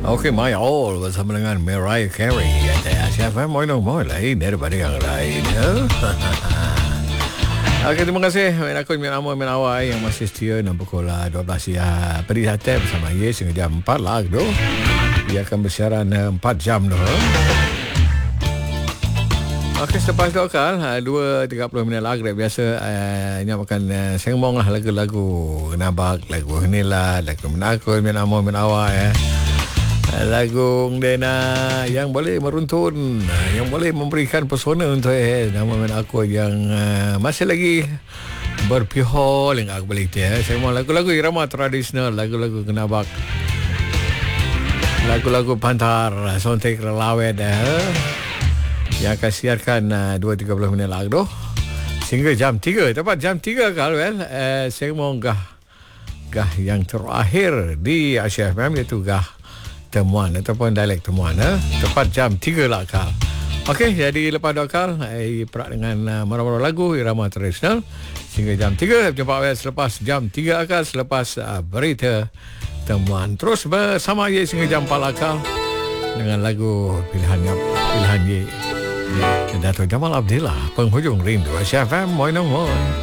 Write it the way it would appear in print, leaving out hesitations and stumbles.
Okey, My All bersama dengan Mariah Carey. Siapa mau lain daripada yang lain. Ya? Okey, terima kasih akun Min Amor Min Awai yang masih setia dan pukul 12 siang Peri Hati bersama Ye sehingga jam 4 lah tu. Dia akan bersiaran 4 jam tu. Okey, selepas tu akal 2.30 minit lagi biasa nyamakan sengmong lah lagu-lagu Nabak, lagu Inilah, lagu Menakut Min Amor Min Awai lagu Dena yang boleh meruntun, yang boleh memberikan pesona untuk nama min aku yang masih lagi berpihol yang aku balik dia. Saya mau lagu-lagu irama tradisional, lagu-lagu Kenabak, lagu-lagu Pantar, Sontek Relawet yang akan siarkan 2.30 minit lagi tu sehingga jam 3, tepat jam 3 kalau saya mau gah yang terakhir di Asia FM iaitu gah temuan ataupun dialek temuan tepat jam 3 lah akal. Okey, jadi lepas tu akal perak dengan mana-mana lagu irama tradisional sehingga jam 3. Jumpa selepas jam 3 akal, selepas berita temuan. Terus bersama Ye sehingga jam 4 akal dengan lagu pilihan Ye Dato' Jamal Abdillah, Penghujung Rindu Asia FM. Moi.